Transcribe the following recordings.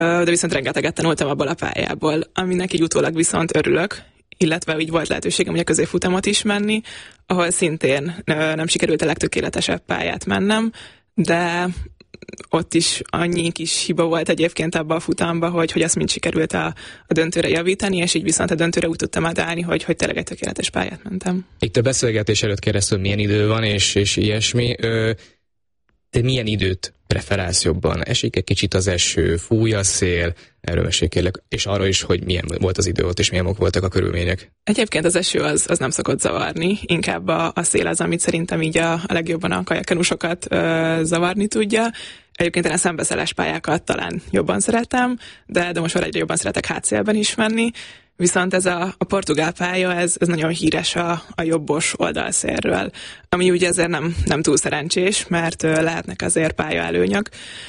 de viszont rengeteget tanultam abból a pályából, aminek így utólag viszont örülök, illetve így volt lehetőségem, hogy a középfutamot is menni, ahol szintén nem sikerült a legtökéletesebb pályát mennem, de ott is annyi kis hiba volt egyébként abban a futamban, hogy azt mind sikerült a döntőre javítani, és így viszont a döntőre úgy tudtam átállni, hogy tényleg egy tökéletes pályát mentem. Itt a beszélgetés előtt kérdeztem, milyen idő van, és ilyesmi. Te milyen időt preferálsz jobban? Esik egy kicsit az eső, fúj a szél, erről mesélj kérlek, és arra is, hogy milyen volt az idő ott, és milyen voltak a körülmények. Egyébként az eső az nem szokott zavarni, inkább a szél az, amit szerintem így a legjobban a kajakenusokat zavarni tudja. Egyébként én a szembeszeles pályákat talán jobban szeretem, de most már egyre jobban szeretek hátszélben is menni. Viszont ez a portugál pálya, ez nagyon híres a jobbos oldalszélről, ami ugye ezért nem túl szerencsés, mert lehetnek azért pályaelőnyök.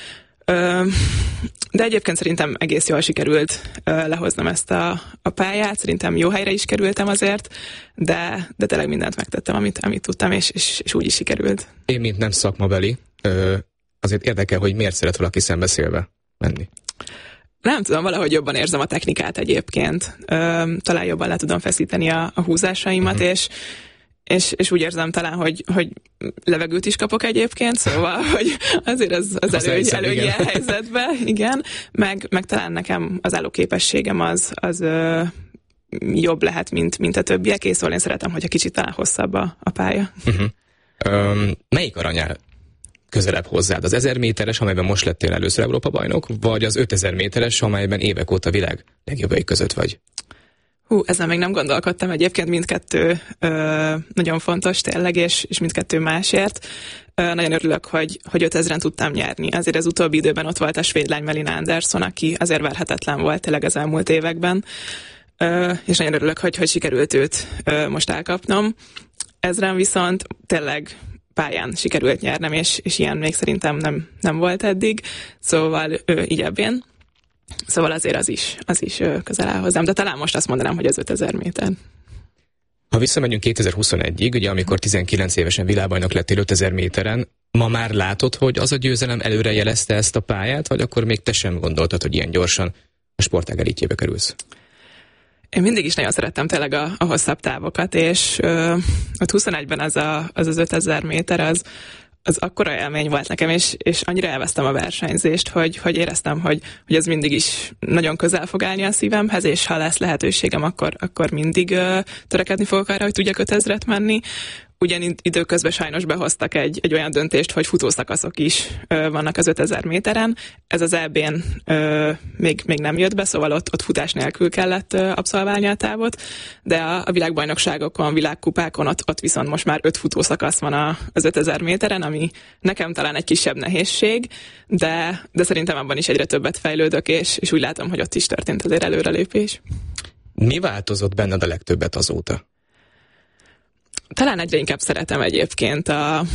De egyébként szerintem egész jól sikerült lehoznom ezt a pályát, szerintem jó helyre is kerültem azért, de tényleg mindent megtettem, amit tudtam, és úgy is sikerült. Én, mint nem szakmabeli, azért érdekel, hogy miért szeret valaki szembeszélve menni. Nem tudom, valahogy jobban érzem a technikát egyébként. Talán jobban le tudom feszíteni a húzásaimat, és úgy érzem talán, hogy levegőt is kapok egyébként, szóval, hogy azért az előny ilyen helyzetben, igen. Meg talán nekem az állóképességem az jobb lehet, mint a többiek, és szóval én szeretem, hogyha kicsit talán hosszabb a pálya. Melyik aranyál közelebb hozzád? Az 1000 méteres, amelyben most lettél először Európa-bajnok, vagy az 5000 méteres, amelyben évek óta világ legjobbjai között vagy? Ezen még nem gondolkodtam, egyébként mindkettő nagyon fontos tényleg, és mindkettő másért. Nagyon örülök, hogy 5000-en tudtam nyerni. Azért az utóbbi időben ott volt a svéd lány Melina Andersson, aki azért verhetetlen volt tényleg az elmúlt években, és nagyon örülök, hogy sikerült őt most elkapnom. 1000-en viszont tényleg pályán sikerült nyernem, és ilyen még szerintem nem volt eddig, szóval így ebbén. Szóval azért az is közel áll hozzám, de talán most azt mondanám, hogy az 5000 méter. Ha visszamegyünk 2021-ig, ugye amikor 19 évesen világbajnok lettél 5000 méteren, ma már látod, hogy az a győzelem előre jelezte ezt a pályát, vagy akkor még te sem gondoltad, hogy ilyen gyorsan a sportág elitjébe kerülsz? Én mindig is nagyon szerettem tényleg a hosszabb távokat, és ott 21-ben az 5000 méter, az akkora élmény volt nekem, és annyira elvesztem a versenyzést, hogy éreztem, hogy ez mindig is nagyon közel fog állni a szívemhez, és ha lesz lehetőségem, akkor mindig törekedni fogok arra, hogy tudjak 5000-et menni. Ugyan időközben sajnos behoztak egy olyan döntést, hogy futószakaszok is vannak az 5000 méteren. Ez az EB-n még nem jött be, szóval ott futás nélkül kellett abszolválni a távot, de a világbajnokságokon, világkupákon ott viszont most már 5 futószakasz van az 5000 méteren, ami nekem talán egy kisebb nehézség, de szerintem abban is egyre többet fejlődök, és úgy látom, hogy ott is történt azért előrelépés. Mi változott benned a legtöbbet azóta? Talán egyre inkább szeretem egyébként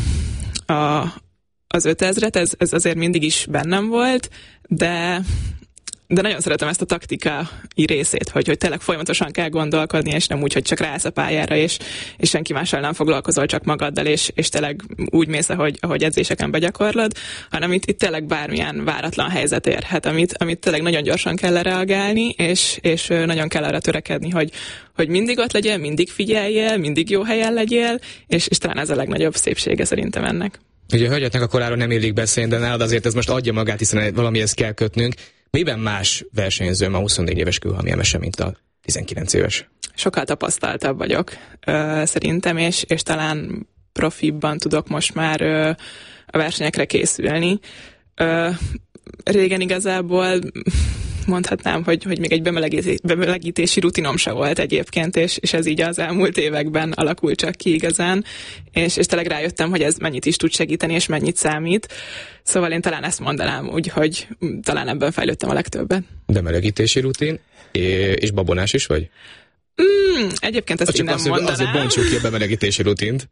az 5000-et, ez azért mindig is bennem volt, de nagyon szeretem ezt a taktikai részét, hogy tényleg folyamatosan kell gondolkodni, és nem úgy, hogy csak ráállsz a pályára, és senki mással nem foglalkozol, csak magaddal, és tényleg úgy mész, ahogy edzéseken begyakorlod, hanem itt tényleg bármilyen váratlan helyzet érhet, amit tényleg nagyon gyorsan kell reagálni, és nagyon kell arra törekedni, hogy mindig ott legyél, mindig figyeljél, mindig jó helyen legyél, és talán ez a legnagyobb szépsége szerintem ennek. Ugye a hölgyeknek a koráról nem illik beszélni, de nálad azért ez most adja magát, hiszen valamihez kell kötnünk. Miben más versenyző ma 24 éves külhamjelmese, mint a 19 éves? Sokkal tapasztaltabb vagyok szerintem, és talán profibban tudok most már a versenyekre készülni. Régen igazából mondhatnám, hogy még egy bemelegítési rutinom se volt egyébként, és ez így az elmúlt években alakult csak ki igazán, és tényleg rájöttem, hogy ez mennyit is tud segíteni, és mennyit számít. Szóval én talán ezt mondanám úgy, hogy talán ebben fejlődtem a legtöbbet. Bemelegítési rutin, és babonás is vagy? Egyébként ezt én nem mondanám. Azért bontsuk ki a bemelegítési rutint.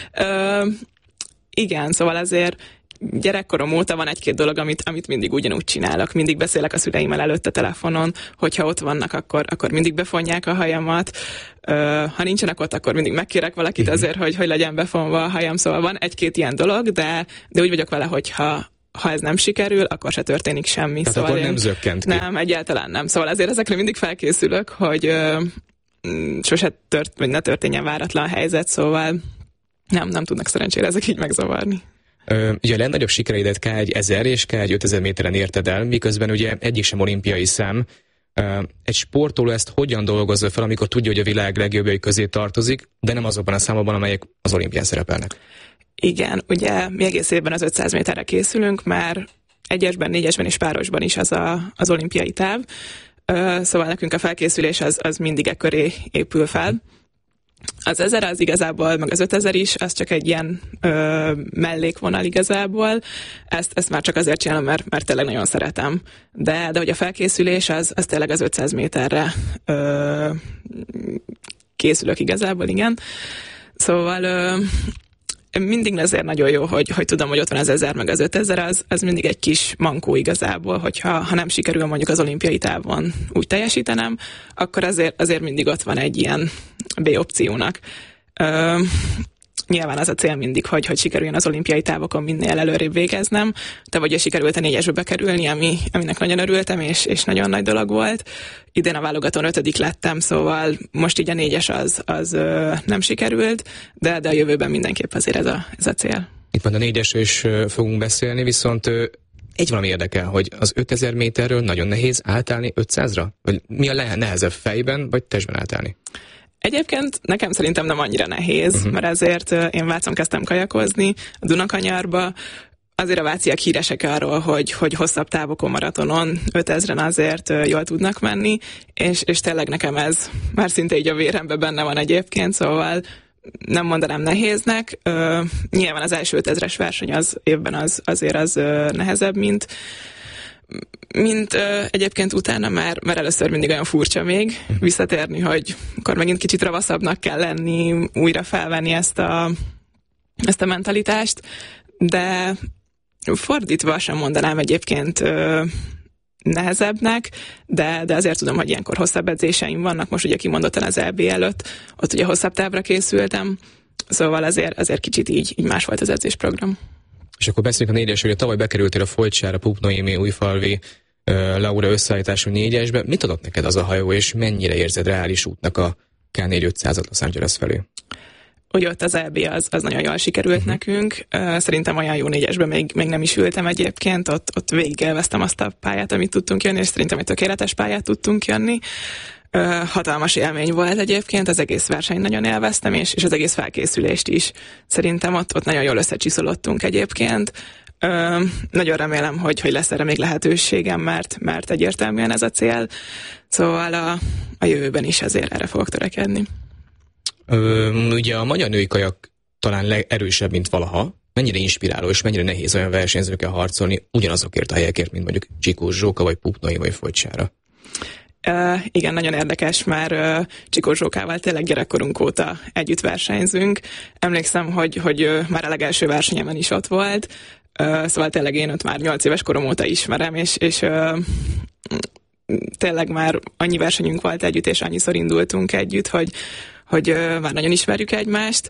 Igen, szóval azért gyerekkorom óta van egy-két dolog, amit mindig ugyanúgy csinálok. Mindig beszélek a szüleimmel előtte telefonon, hogyha ott vannak, akkor mindig befonják a hajamat. Ha nincsenek ott, akkor mindig megkérek valakit azért, hogy legyen befonva a hajam. Szóval van egy-két ilyen dolog, de úgy vagyok vele, hogyha ha ez nem sikerül, akkor se történik semmi. Tehát szóval akkor nem zökkent ki. Nem, egyáltalán nem. Szóval azért ezekre mindig felkészülök, hogy sose ne történjen váratlan helyzet, szóval nem tudnak szerencsére ezek így megzavarni. Ugye a legnagyobb sikereidet K1 1000 és K1 5000 méteren érted el, miközben ugye egyik sem olimpiai szám. Egy sportoló ezt hogyan dolgozza fel, amikor tudja, hogy a világ legjobbjai közé tartozik, de nem azokban a számokban, amelyek az olimpián szerepelnek? Igen, ugye mi egész évben az 500 méterre készülünk, már egyesben, négyesben és párosban is az olimpiai táv. Szóval nekünk a felkészülés az mindig e köré épül fel. Az 1000 az igazából, meg az 5000 is, az csak egy ilyen mellékvonal igazából. Ezt már csak azért csinálom, mert tényleg nagyon szeretem. De hogy a felkészülés az tényleg az 500 méterre készülök igazából, igen. Szóval mindig azért nagyon jó, hogy tudom, hogy ott van az 1000 meg az 5000, az mindig egy kis mankó igazából, hogyha nem sikerül mondjuk az olimpiai távon úgy teljesítenem, akkor azért mindig ott van egy ilyen B opciónak. Nyilván az a cél mindig, hogy sikerüljön az olimpiai távokon minél előrébb végeznem, de vagy sikerült a 4-esbe bekerülni, aminek nagyon örültem, és nagyon nagy dolog volt. Idén a válogatón 5. lettem, szóval most így a 4-es az nem sikerült, de a jövőben mindenképp azért ez a cél. Itt van a 4-esről is fogunk beszélni, viszont egy valami érdekel, hogy az 5000 méterről nagyon nehéz átállni 500-ra? Vagy mi a nehezebb, fejben vagy testben átállni? Egyébként nekem szerintem nem annyira nehéz, mert ezért én Vácon kezdtem kajakozni, a Dunakanyarba. Azért a váciak híresek arról, hogy hosszabb távokon, maratonon 5000-en azért jól tudnak menni, és tényleg nekem ez már szinte így a véremben benne van egyébként, szóval nem mondanám nehéznek. Nyilván az első 5000-es verseny az évben azért nehezebb, mint egyébként utána már először mindig olyan furcsa még visszatérni, hogy akkor megint kicsit ravaszabbnak kell lenni, újra felvenni ezt a mentalitást, de fordítva sem mondanám egyébként nehezebbnek, de azért tudom, hogy ilyenkor hosszabb edzéseim vannak, most ugye kimondottan az EB előtt, ott ugye hosszabb távra készültem, szóval azért kicsit így más volt az edzésprogram. És akkor beszéljünk a 4-esről, hogy tavaly bekerültél a Folytsára, Pup Noémi, Újfalvi, Laura összeállítású 4-esbe. Mit adott neked az a hajó, és mennyire érzed reális útnak a K4-500-at Los Angeles felé? Ugye ott az EB az nagyon jól sikerült nekünk. Szerintem olyan jó 4-esben még nem is ültem egyébként. Ott végig élveztem azt a pályát, amit tudtunk jönni, és szerintem egy tökéletes pályát tudtunk jönni. Hatalmas élmény volt egyébként, az egész versenyt nagyon élveztem, és az egész felkészülést is. Szerintem ott nagyon jól összecsiszolottunk egyébként. Nagyon remélem, hogy lesz erre még lehetőségem, mert egyértelműen ez a cél. Szóval a jövőben is azért erre fogok törekedni. Ugye a magyar női kajak talán legerősebb, mint valaha. Mennyire inspiráló és mennyire nehéz olyan versenyzőkkel harcolni ugyanazokért a helyekért, mint mondjuk Csikós Zsóka, vagy Pup Noémi, vagy Folytsára? Igen, nagyon érdekes, már Csikós Zsókával tényleg gyerekkorunk óta együtt versenyzünk. Emlékszem, hogy már a legelső versenyemen is ott volt, szóval tényleg én ott már 8 éves korom óta ismerem, és tényleg már annyi versenyünk volt együtt, és annyiszor indultunk együtt, hogy már nagyon ismerjük egymást.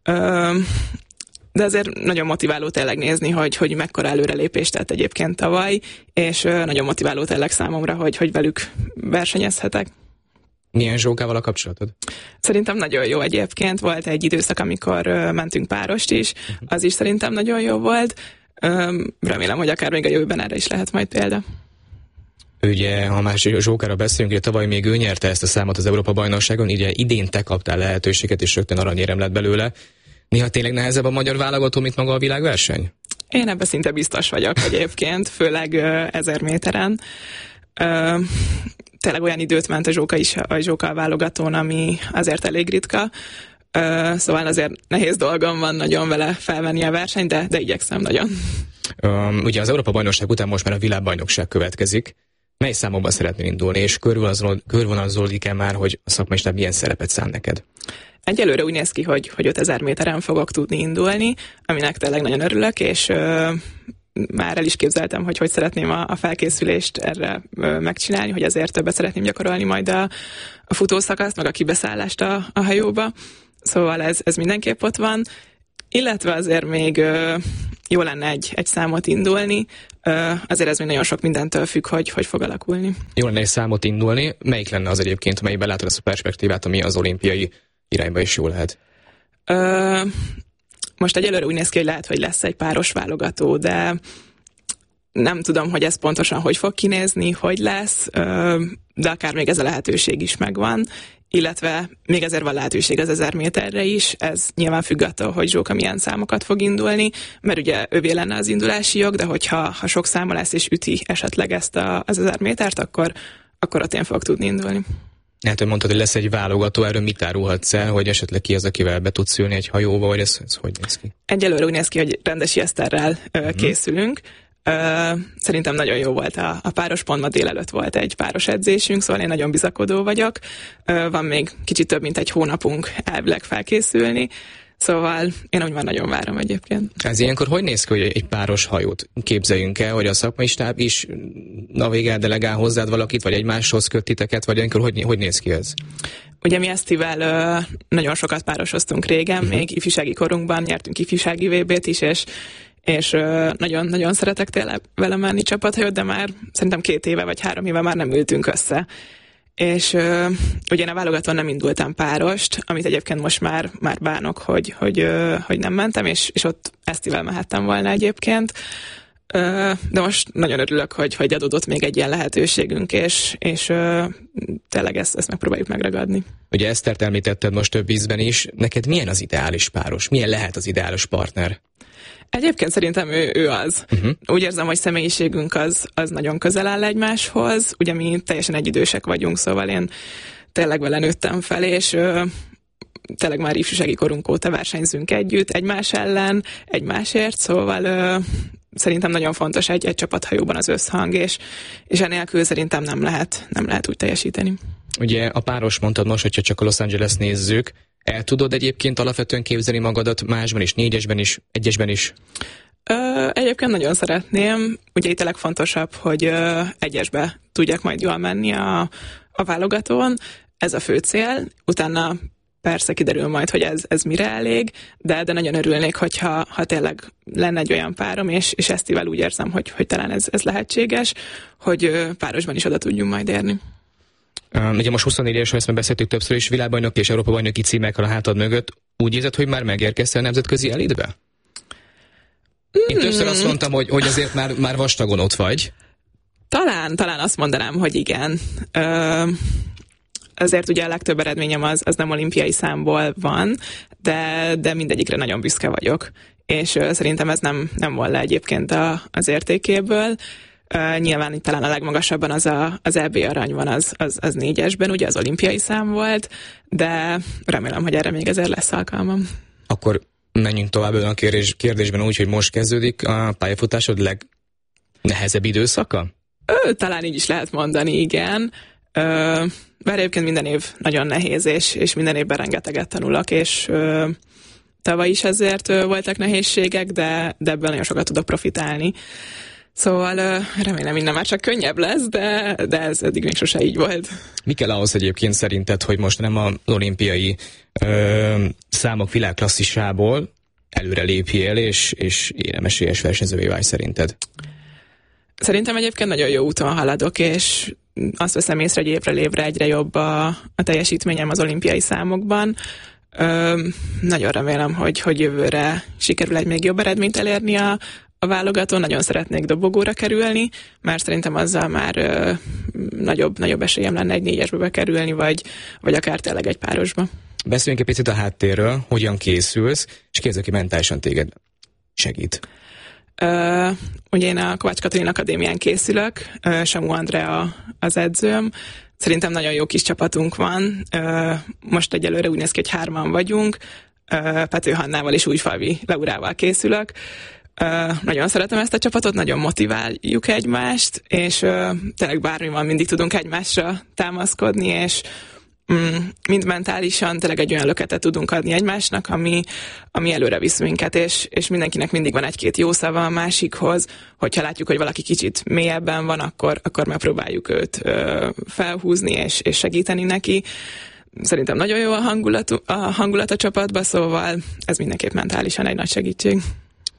De azért nagyon motiváló tényleg nézni, hogy mekkora előrelépést tett egyébként tavaly, és nagyon motiváló tényleg számomra, hogy velük versenyezhetek. Milyen Zsókával a kapcsolatod? Szerintem nagyon jó egyébként. Volt egy időszak, amikor mentünk párost is, az is szerintem nagyon jó volt. Remélem, hogy akár még a jövőben erre is lehet majd példa. Ugye, ha más Zsókára beszélünk, ugye tavaly még ő nyerte ezt a számot az Európa-bajnokságon, ugye idén te kaptál lehetőséget, és rögtön aranyérem lett belőle. Néha tényleg nehezebb a magyar válogató, mint maga a világverseny? Én ebben szinte biztos vagyok egyébként, főleg 1000 méteren. Tényleg olyan időt ment a Zsóka válogatón, ami azért elég ritka. Szóval azért nehéz dolgom van nagyon vele felvenni a versenyt, de igyekszem nagyon. Ugye az Európa-bajnokság után most már a világbajnokság következik. Mely számokban szeretnél indulni, és körvonalazódik-e már, hogy a szakmai stáb milyen szerepet szán neked? Egyelőre úgy néz ki, hogy 5000 méteren fogok tudni indulni, aminek tényleg nagyon örülök, és már el is képzeltem, hogy szeretném a felkészülést erre megcsinálni, hogy azért többet szeretném gyakorolni majd a futószakaszt, meg a kibeszállást a hajóba. Szóval ez mindenképp ott van. Illetve azért még jó lenne egy számot indulni, azért ez még nagyon sok mindentől függ, hogy fog alakulni. Jó lenne egy számot indulni, melyik lenne az egyébként, amelyikben látod ezt a perspektívát, ami az olimpiai irányba is jó lehet? Most egyelőre úgy néz ki, hogy lehet, hogy lesz egy páros válogató, de nem tudom, hogy ez pontosan hogy fog kinézni, hogy lesz, de akár még ez a lehetőség is megvan, illetve még ezért van lehetőség az 1000 méterre is, ez nyilván függ attól, hogy Zsóka milyen számokat fog indulni, mert ugye övé lenne az indulási jog, de hogyha sok száma lesz és üti esetleg ezt az 1000 métert, akkor ott én fogok tudni indulni. Hát, hogy mondtad, hogy lesz egy válogató, erről mit árulhatsz el, hogy esetleg ki az, akivel be tudsz ülni egy hajóba, vagy ez hogy néz ki? Egyelőre úgy néz ki, hogy Rendesi Eszterrel készülünk. Szerintem nagyon jó volt a páros, pont ma délelőtt volt egy páros edzésünk, szóval én nagyon bizakodó vagyok. Van még kicsit több mint egy hónapunk elvileg felkészülni, szóval én úgy már nagyon várom egyébként. Ez ilyenkor hogy néz ki, hogy egy páros hajót képzeljünk el, hogy a szakmai stáb is navigál, delegál hozzád valakit, vagy egymáshoz köt titeket, vagy ilyenkor hogy néz ki ez? Ugye mi Esztivel nagyon sokat párosoztunk régen, még ifjúsági korunkban nyertünk ifjúsági VB-t is, és nagyon-nagyon szeretek tényleg vele menni csapathajót, de már szerintem 2 éve vagy 3 éve már nem ültünk össze. És ugye én a válogatón nem indultam párost, amit egyébként most már bánok, hogy nem mentem, és ott Esztivel mehettem volna egyébként. De most nagyon örülök, hogy adódott még egy ilyen lehetőségünk, és tényleg ezt megpróbáljuk megragadni. Ugye Esztert említetted most több ízben is. Neked milyen az ideális páros? Milyen lehet az ideális partner? Egyébként szerintem ő az. Úgy érzem, hogy személyiségünk az nagyon közel áll egymáshoz. Ugye mi teljesen egyidősek vagyunk, szóval én tényleg vele nőttem fel, és tényleg már ifjúsági korunk óta versenyzünk együtt, egymás ellen, egymásért, szóval szerintem nagyon fontos egy csapathajóban az összhang, és enélkül szerintem nem lehet úgy teljesíteni. Ugye a páros mondtad most, hogyha csak a Los Angeles nézzük, el tudod egyébként alapvetően képzelni magadat másban is, 4-esben is, 1-esben is? Egyébként nagyon szeretném. Ugye itt a legfontosabb, hogy 1-esbe tudjak majd jól menni a válogatón. Ez a fő cél. Utána persze kiderül majd, hogy ez mire elég, de nagyon örülnék, hogyha tényleg lenne egy olyan párom, és Esztivel úgy érzem, hogy talán ez lehetséges, hogy párosban is oda tudjunk majd érni. Ugye most 24 éves, ezt már beszéltük többször is, világbajnok és Európa-bajnoki címekkel a hátad mögött. Úgy érzed, hogy már megérkeztél a nemzetközi elitbe? Én többször azt mondtam, hogy azért már vastagon ott vagy. Talán azt mondanám, hogy igen. Azért ugye a legtöbb eredményem az nem olimpiai számból van, de mindegyikre nagyon büszke vagyok. És szerintem ez nem vol le egyébként az értékéből. Nyilván itt talán a legmagasabban az EB arany van, az 4-esben, ugye az olimpiai szám volt, de remélem, hogy erre még ezért lesz alkalmam. Akkor menjünk tovább a kérdésben úgy, hogy most kezdődik a pályafutásod legnehezebb időszaka? Talán így is lehet mondani, igen. Bár egyébként minden év nagyon nehéz, és minden évben rengeteget tanulok, és tavaly is ezért voltak nehézségek, de ebből nagyon sokat tudok profitálni. Szóval remélem minden már csak könnyebb lesz, de ez eddig még sose így volt. Mi kell ahhoz egyébként szerinted, hogy most nem az olimpiai számok világklasszisából előre lépjél, és éremesélyes versenyzővé válj szerinted? Szerintem egyébként nagyon jó úton haladok, és azt veszem észre, hogy évről évre egyre jobb a teljesítményem az olimpiai számokban. Nagyon remélem, hogy jövőre sikerül egy még jobb eredményt elérni a válogatón. Nagyon szeretnék dobogóra kerülni, mert szerintem azzal már nagyobb esélyem lenne egy 4-esbe bekerülni, vagy akár tényleg egy párosba. Beszéljünk egy picit a háttérről, hogyan készülsz, és ki az, aki mentálisan téged segít? Ugye én a Kovács Katalin Akadémián készülök, Samu Andrea az edzőm. Szerintem nagyon jó kis csapatunk van. Most egyelőre úgy néz ki, hogy 3-an vagyunk. Pető Hannával és Újfalvi Laurával készülök. Nagyon szeretem ezt a csapatot, nagyon motiváljuk egymást, és tényleg bármi van, mindig tudunk egymásra támaszkodni, és mind mentálisan tényleg egy olyan löketet tudunk adni egymásnak, ami előre visz minket, és mindenkinek mindig van egy-két jó szava a másikhoz, hogyha látjuk, hogy valaki kicsit mélyebben van, akkor megpróbáljuk őt felhúzni és segíteni neki. Szerintem nagyon jó a hangulat a csapatban, szóval ez mindenképp mentálisan egy nagy segítség.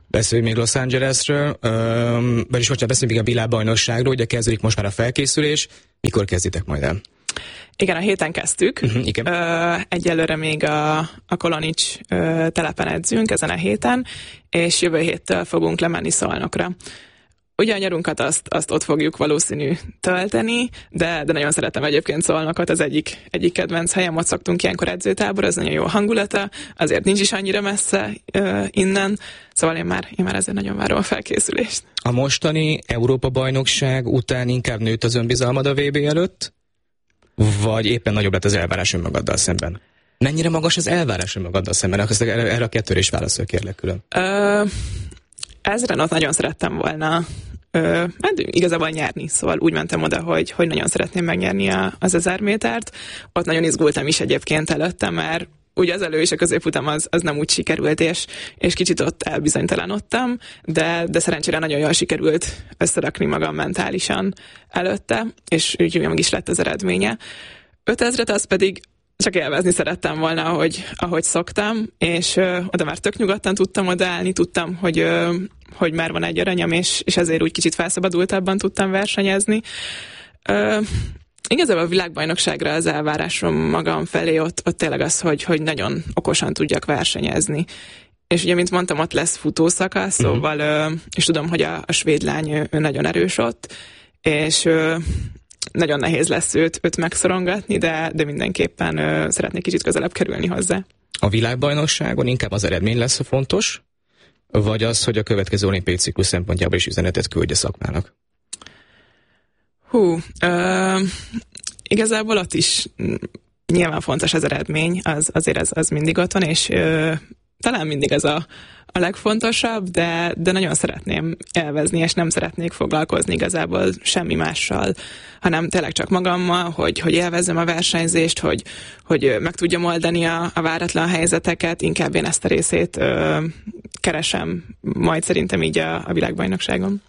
Beszéljünk még Los Angelesről, vagyis most beszéljünk még a világbajnosságról, ugye kezdődik most már a felkészülés. Mikor kezditek majd el? Igen, a héten kezdtük. Igen. Egyelőre még a Kolonics telepen edzünk ezen a héten, és jövő héttől fogunk lemenni Szolnokra. Ugye a nyarunkat azt ott fogjuk valószínű tölteni, de nagyon szeretem egyébként Szolnokot, az egyik kedvenc helyem, ott szoktunk ilyenkor edzőtábor, az nagyon jó hangulata, azért nincs is annyira messze innen, szóval én már ezért nagyon várom a felkészülést. A mostani Európa-bajnokság után inkább nőtt az önbizalmad a VB előtt, vagy éppen nagyobb lett az elvárás önmagaddal szemben? Mennyire magas az elvárás önmagaddal szemben? Erre a kettőre is válaszol, kérlek külön. Ezren ott nagyon szerettem volna igazából nyerni, szóval úgy mentem oda, hogy nagyon szeretném megnyerni az 1000 métert. Ott nagyon izgultam is egyébként előtte, mert ugye az elő és a középutam az nem úgy sikerült, és kicsit ott elbizonytalanodtam, de szerencsére nagyon jól sikerült összerakni magam mentálisan előtte, és úgy meg is lett az eredménye. 5000-et az pedig csak élvezni szerettem volna, ahogy szoktam, és oda már tök nyugodtan tudtam odaállni, tudtam, hogy már van egy aranyam, és ezért úgy kicsit felszabadultabban tudtam versenyezni. Igazából a világbajnokságra az elvárásom magam felé ott tényleg az, hogy nagyon okosan tudjak versenyezni. És ugye, mint mondtam, ott lesz futószakasz, szóval, és tudom, hogy a svéd lány ő nagyon erős ott, és nagyon nehéz lesz őt megszorongatni, de mindenképpen szeretnék kicsit közelebb kerülni hozzá. A világbajnokságon inkább az eredmény lesz a fontos, vagy az, hogy a következő olimpiai ciklus szempontjából is üzenetet küldje szakmának? Igazából ott is nyilván fontos az eredmény, azért az mindig ott van, és talán mindig ez a legfontosabb, de nagyon szeretném élvezni, és nem szeretnék foglalkozni igazából semmi mással, hanem tényleg csak magammal, hogy élvezzem a versenyzést, hogy meg tudjam oldani a váratlan helyzeteket, inkább én ezt a részét keresem majd szerintem így a világbajnokságon.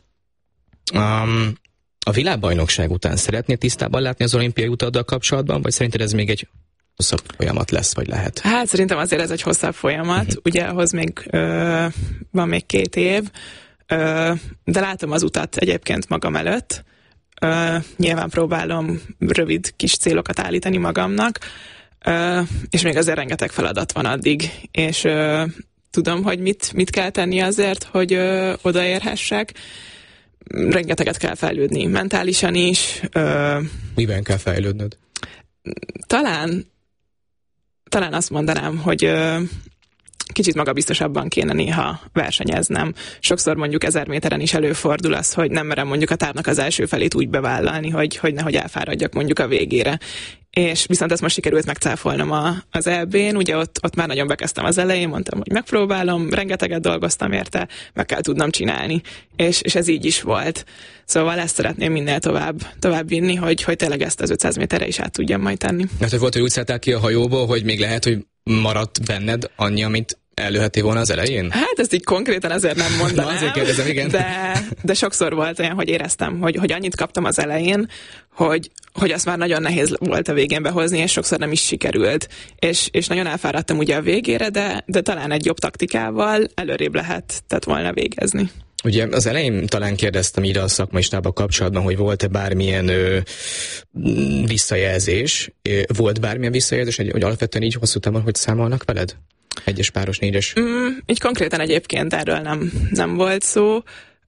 A világbajnokság után szeretnél tisztában látni az olimpiai utaddal kapcsolatban, vagy szerinted ez még egy hosszabb folyamat lesz, vagy lehet? Hát szerintem azért ez egy hosszabb folyamat, ugye ahhoz még van még 2 év, de látom az utat egyébként magam előtt. Nyilván próbálom rövid kis célokat állítani magamnak, és még azért rengeteg feladat van addig, és tudom, hogy mit kell tenni azért, hogy odaérhessek. Rengeteget kell fejlődni, mentálisan is. Miben kell fejlődnöd? Talán azt mondanám, hogy kicsit magabiztosabban kéne néha versenyeznem. Sokszor mondjuk 1000 méteren is előfordul az, hogy nem merem mondjuk a távnak az első felét úgy bevállalni, hogy nehogy elfáradjak mondjuk a végére. És viszont ezt most sikerült megcáfolnom az EB-n, ugye ott már nagyon bekezdtem az elején, mondtam, hogy megpróbálom, rengeteget dolgoztam érte, meg kell tudnom csinálni, és ez így is volt. Szóval ezt szeretném minél tovább vinni, hogy tényleg ezt az 500 méterre is át tudjam majd tenni. Mert hogy volt, hogy úgy szálltál ki a hajóból, hogy még lehet, hogy maradt benned annyi, amit előhettél volna az elején? Hát ezt így konkrétan ezért nem mondanám. Azért kérdezem, igen. De sokszor volt olyan, hogy éreztem, hogy annyit kaptam az elején, hogy azt már nagyon nehéz volt a végén behozni, és sokszor nem is sikerült. És nagyon elfáradtam ugye a végére, de talán egy jobb taktikával előrébb lehetett volna végezni. Ugye az elején talán kérdeztem ide a szakmai stábbal kapcsolatban, hogy volt-e bármilyen visszajelzés? Volt bármilyen visszajelzés, hogy alapvetően így hosszú távon, hogy számolnak veled? 1-es, páros, 4-es? Így konkrétan egyébként erről nem volt szó,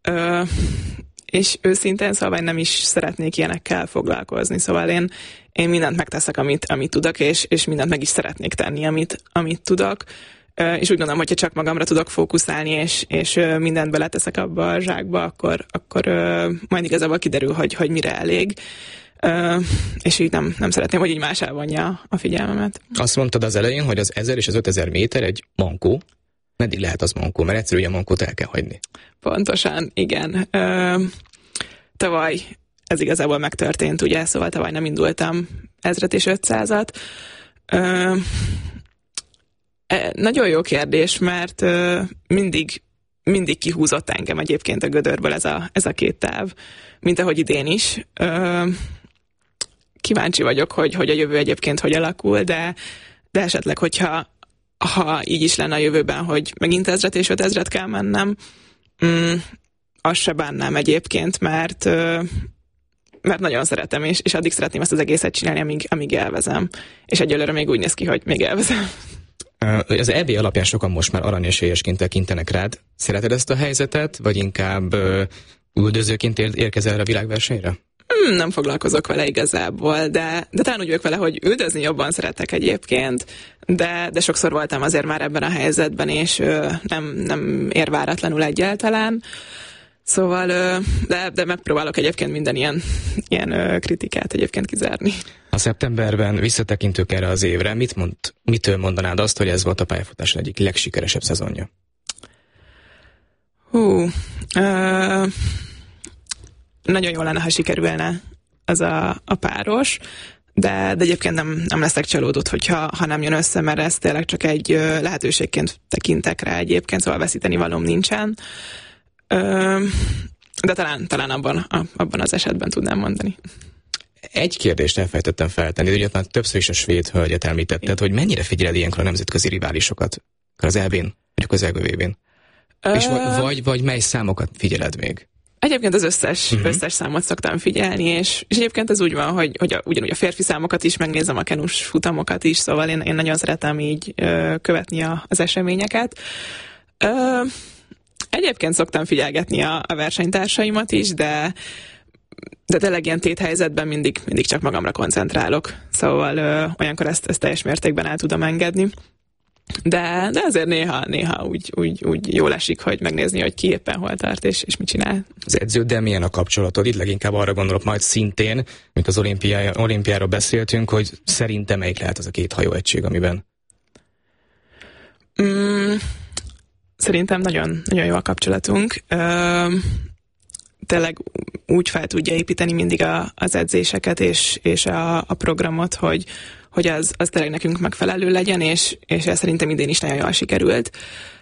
és őszintén szóval nem is szeretnék ilyenekkel foglalkozni, szóval én mindent megteszek, amit tudok, és mindent meg is szeretnék tenni, amit tudok, és úgy gondolom, hogyha csak magamra tudok fókuszálni, és mindent beleteszek abba a zsákba, akkor majd igazából kiderül, hogy mire elég. És így nem szeretném, hogy így más elvonja a figyelmemet. Azt mondtad az elején, hogy az 1000 és az 5000 méter egy mankó. Meddig lehet az mankó? Mert egyszerűen a mankót el kell hagyni. Pontosan, igen. Tavaly ez igazából megtörtént, ugye, szóval tavaly nem indultam 1000-et és 500-at. Nagyon jó kérdés, mert mindig kihúzott engem egyébként a gödörből ez a 2 táv, mint ahogy idén is. Kíváncsi vagyok, hogy a jövő egyébként hogy alakul, de esetleg, hogyha ha így is lenne a jövőben, hogy megint 1000 és 5000 kell mennem, azt se bánnám egyébként, mert nagyon szeretem, és addig szeretném ezt az egészet csinálni, amíg élvezem. És egyelőre még úgy néz ki, hogy még élvezem. Az EB alapján sokan most már aranyesélyesként tekintenek rád. Szereted ezt a helyzetet, vagy inkább üldözőként érkezel a világversenyre? Nem foglalkozok vele igazából, de talán úgy vagyok vele, hogy üldözni jobban szeretek egyébként, de sokszor voltam azért már ebben a helyzetben, és nem ér váratlanul egyáltalán. Szóval, de megpróbálok egyébként minden ilyen kritikát egyébként kizárni. A szeptemberben visszatekintünk erre az évre. Mitől mondanád azt, hogy ez volt a pályafutás egyik legsikeresebb szezonja? Nagyon jó lenne, ha sikerülne az a páros, de egyébként nem leszek csalódott, ha nem jön össze, mert ez tényleg csak egy lehetőségként tekintek rá egyébként, szóval veszíteni valóm nincsen. De talán abban az esetben tudnám mondani. Egy kérdést elfelejtettem feltenni, de ugye már többször is a svéd hölgyet említetted, hogy mennyire figyeled ilyenkor a nemzetközi riválisokat? Az EB-n, vagy az EGV-n? És vagy mely számokat figyeled még? Egyébként az összes számot szoktam figyelni, és egyébként ez úgy van, hogy ugyanúgy a férfi számokat is megnézem, a kenus futamokat is, szóval én nagyon szeretem így követni az eseményeket. Egyébként szoktam figyelgetni a versenytársaimat is, de tényleg ilyen téthelyzetben mindig csak magamra koncentrálok. Szóval olyankor ezt teljes mértékben el tudom engedni. De azért néha úgy jól esik, hogy megnézni, hogy ki éppen hol tart, és mit csinál. Az edződdel milyen a kapcsolatod? Itt leginkább arra gondolok majd szintén, mint az olimpiáról beszéltünk, hogy szerintem melyik lehet az a két hajóegység, amiben? Szerintem nagyon, nagyon jó a kapcsolatunk. Tényleg úgy fel tudja építeni mindig az edzéseket és a programot, hogy az tényleg nekünk megfelelő legyen, és ez szerintem idén is nagyon jól sikerült.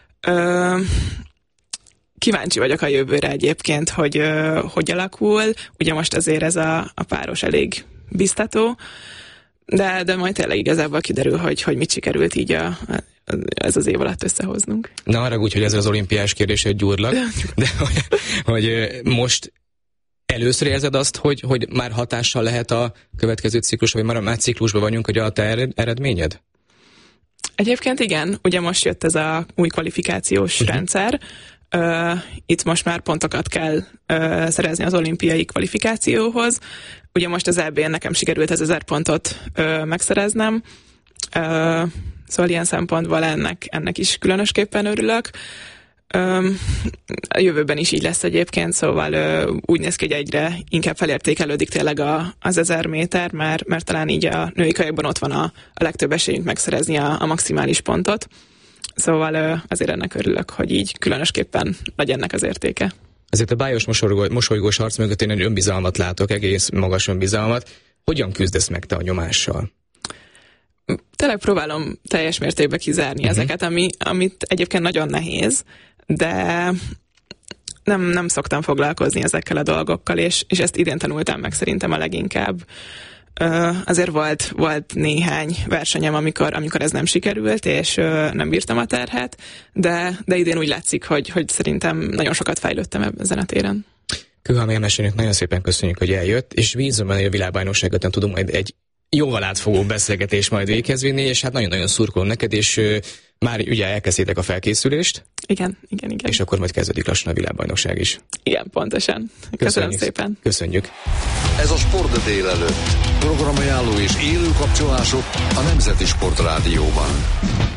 Kíváncsi vagyok a jövőre egyébként, hogy alakul. Ugye most azért ez a páros elég biztató, de majd tényleg igazából kiderül, hogy mit sikerült így ez az év alatt összehoznunk. Na arra úgy, hogy ez az olimpiás kérdés gyúrlak, de hogy most először érzed azt, hogy már hatással lehet a következő ciklus, vagy már ciklusban vagyunk, hogy a te eredményed? Egyébként igen, ugye most jött ez a új kvalifikációs rendszer. Itt most már pontokat kell szerezni az olimpiai kvalifikációhoz. Ugye most az EB-n nekem sikerült 1000 pontot megszereznem, szóval ilyen szempontból ennek is különösképpen örülök. A jövőben is így lesz egyébként, szóval úgy néz ki, hogy egyre inkább felértékelődik tényleg az 1000 méter, mert talán így a női kajakban ott van a legtöbb esélyünk megszerezni a maximális pontot. Szóval azért ennek örülök, hogy így különösképpen nagy ennek az értéke. Ezért a bájos mosolygós arc mögött én egy önbizalmat látok, egész magas önbizalmat. Hogyan küzdesz meg te a nyomással? Tényleg próbálom teljes mértékben kizárni ezeket, amit egyébként nagyon nehéz, de nem szoktam foglalkozni ezekkel a dolgokkal, és ezt idén tanultam meg szerintem a leginkább. Azért volt néhány versenyem, amikor ez nem sikerült, és nem bírtam a terhet, de idén úgy látszik, hogy szerintem nagyon sokat fejlődtem ezen a téren. Kőhalmi Emesének nagyon szépen köszönjük, hogy eljött, és bízom, hogy a világbajnokságot tudunk majd egy jóval átfogó beszélgetés majd véghez vinni, és hát nagyon-nagyon szurkolom neked, és már ugye elkezdtétek a felkészülést. Igen. És akkor majd kezdődik lassan a világbajnokság is. Igen, pontosan. Köszönöm szépen. Köszönjük. Ez a Sport délelőtt. Programajánló és élő kapcsolások a Nemzeti Sport Rádióban.